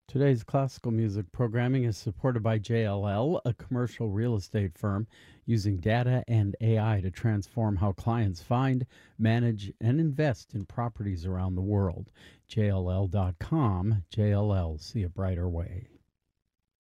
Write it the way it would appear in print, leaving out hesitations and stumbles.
Today's classical music programming is supported by JLL, a commercial real estate firm using data and AI to transform how clients find, manage, and invest in properties around the world. JLL.com, JLL, see a brighter way.